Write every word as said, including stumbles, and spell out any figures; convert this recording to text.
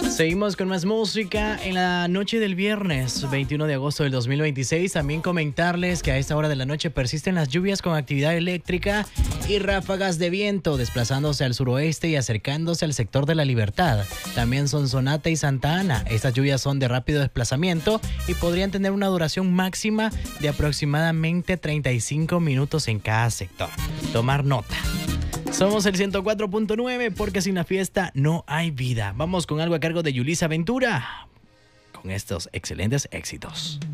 Seguimos con más música en la noche del viernes veintiuno de agosto del dos mil veintiséis. También comentarles que a esta hora de la noche persisten las lluvias con actividad eléctrica y ráfagas de viento desplazándose al suroeste y acercándose al sector de La Libertad. También Sonsonate y Santa Ana. Estas lluvias son de rápido desplazamiento y podrían tener una duración máxima de aproximadamente treinta y cinco minutos en cada sector. Tomar nota. Somos el ciento cuatro punto nueve porque sin la fiesta no hay vida. Vamos con algo a cargo de Yulisa Ventura con estos excelentes éxitos.